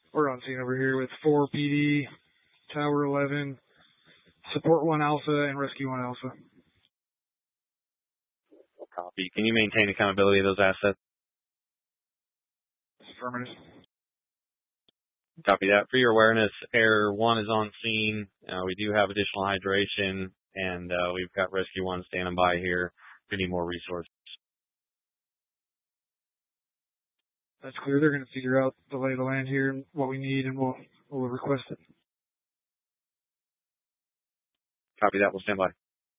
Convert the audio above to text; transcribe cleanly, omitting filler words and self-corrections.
We're on scene over here with 4 PD, Tower 11, Support 1 Alpha, and Rescue 1 Alpha. Copy. Can you maintain accountability of those assets? Affirmative. Copy that. For your awareness, Air 1 is on scene. We do have additional hydration, and we've got Rescue 1 standing by here if we need more resources. That's clear. They're going to figure out the lay of the land here and what we need, and we'll request it. Copy that. We'll stand by.